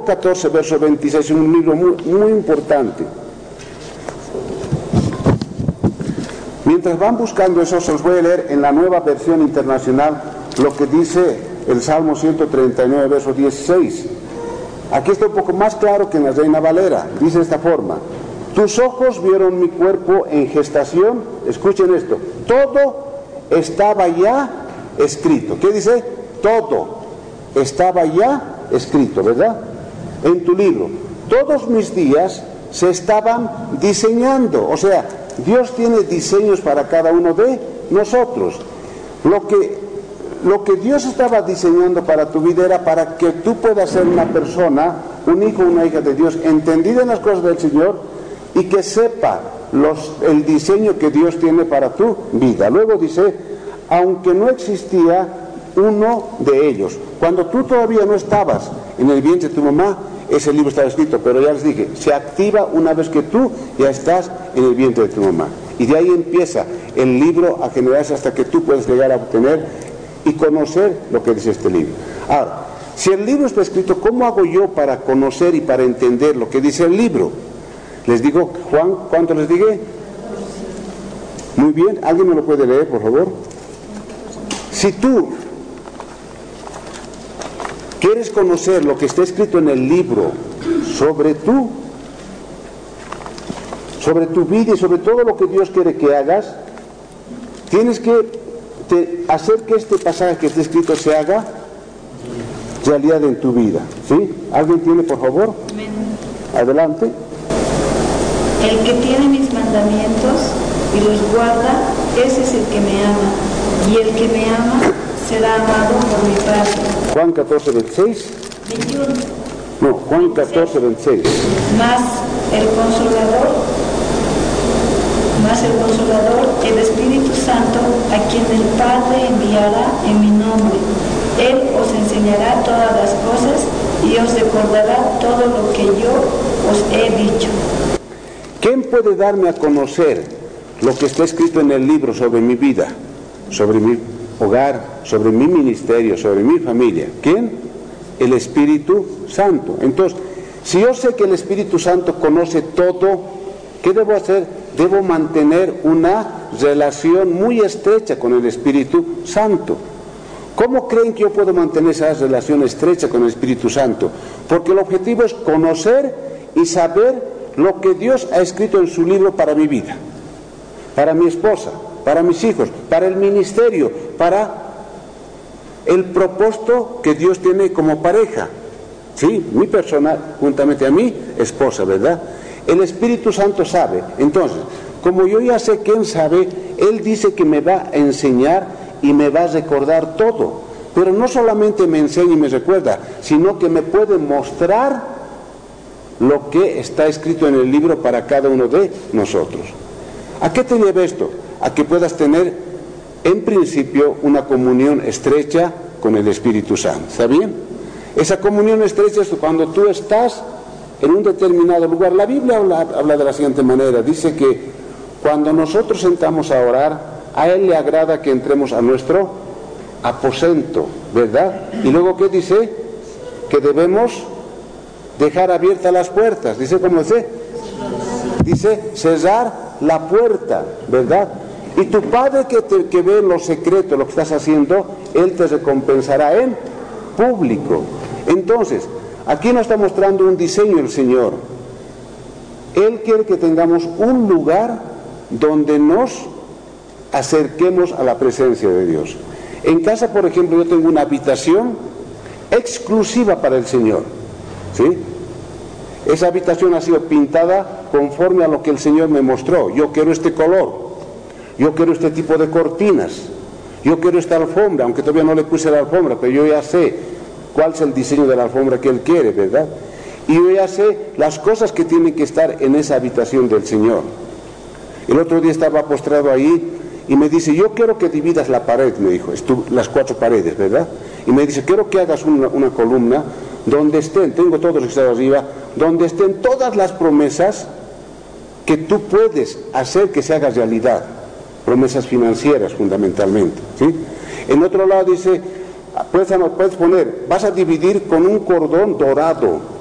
Job 14, verso 26, es un libro muy importante. Mientras van buscando eso, se los voy a leer en la Nueva Versión Internacional lo que dice el Salmo 139, verso 16. Aquí está un poco más claro que en la Reina Valera. Dice de esta forma: tus ojos vieron mi cuerpo en gestación. Escuchen esto: todo estaba ya escrito. ¿Qué dice? Todo estaba ya escrito, ¿verdad? En tu libro. Todos mis días se estaban diseñando. O sea, Dios tiene diseños para cada uno de nosotros. Lo que Dios estaba diseñando para tu vida era para que tú puedas ser una persona, un hijo, una hija de Dios, entendida en las cosas del Señor, y que sepa el diseño que Dios tiene para tu vida. Luego dice, aunque no existía uno de ellos. Cuando tú todavía no estabas en el vientre de tu mamá, ese libro estaba escrito, pero ya les dije, se activa una vez que tú ya estás en el vientre de tu mamá. Y de ahí empieza el libro a generarse hasta que tú puedes llegar a obtener y conocer lo que dice este libro. Ahora, si el libro está escrito, ¿cómo hago yo para conocer y para entender lo que dice el libro? Les digo, Juan, ¿cuánto les dije? Muy bien, ¿alguien me lo puede leer, por favor? Si tú quieres conocer lo que está escrito en el libro sobre tu vida y sobre todo lo que Dios quiere que hagas, tienes que hacer que este pasaje que está escrito se haga realidad en tu vida. ¿Sí? ¿Alguien tiene, por favor? Amén. Adelante. El que tiene mis mandamientos y los guarda, ese es el que me ama, y el que me ama será amado por mi Padre. Juan 14, 26. 21. No, Juan 14, 26. Más el Consolador, el Espíritu Santo, a quien el Padre enviará en mi nombre. Él os enseñará todas las cosas y os recordará todo lo que yo os he dicho. ¿Quién puede darme a conocer lo que está escrito en el libro sobre mi vida, sobre mi hogar, sobre mi ministerio, sobre mi familia? ¿Quién? El Espíritu Santo. Entonces, si yo sé que el Espíritu Santo conoce todo, ¿qué debo hacer? Debo mantener una relación muy estrecha con el Espíritu Santo. ¿Cómo creen que yo puedo mantener esa relación estrecha con el Espíritu Santo? Porque el objetivo es conocer y saber lo que Dios ha escrito en su libro para mi vida, para mi esposa, para mis hijos, para el ministerio, para el propósito que Dios tiene como pareja. Sí, mi persona, juntamente a mi esposa, ¿verdad? El Espíritu Santo sabe. Entonces, como yo ya sé que Él sabe, Él dice que me va a enseñar y me va a recordar todo. Pero no solamente me enseña y me recuerda, sino que me puede mostrar lo que está escrito en el libro para cada uno de nosotros. ¿A qué te lleva esto? A que puedas tener, en principio, una comunión estrecha con el Espíritu Santo. ¿Está bien? Esa comunión estrecha es cuando tú estás en un determinado lugar. La Biblia habla de la siguiente manera. Dice que cuando nosotros sentamos a orar, a Él le agrada que entremos a nuestro aposento, ¿verdad? Y luego, ¿qué dice? Que debemos dejar abiertas las puertas. Dice, ¿cómo dice? Dice, cerrar la puerta, ¿verdad? Y tu Padre que ve en lo secreto lo que estás haciendo, Él te recompensará en público. Entonces, aquí nos está mostrando un diseño el Señor. Él quiere que tengamos un lugar donde nos acerquemos a la presencia de Dios. En casa, por ejemplo, yo tengo una habitación exclusiva para el Señor, ¿sí? Esa habitación ha sido pintada conforme a lo que el Señor me mostró. Yo quiero este color, yo quiero este tipo de cortinas, yo quiero esta alfombra, aunque todavía no le puse la alfombra, pero yo ya sé cuál es el diseño de la alfombra que Él quiere, ¿verdad? Y yo ya sé las cosas que tienen que estar en esa habitación del Señor. El otro día estaba postrado ahí y me dice, yo quiero que dividas la pared, me dijo, las 4 paredes, ¿verdad? Y me dice, quiero que hagas una columna donde estén, tengo todo lo que está arriba, donde estén todas las promesas que tú puedes hacer que se haga realidad, promesas financieras fundamentalmente, ¿sí? En otro lado dice, puedes poner, vas a dividir con un cordón dorado,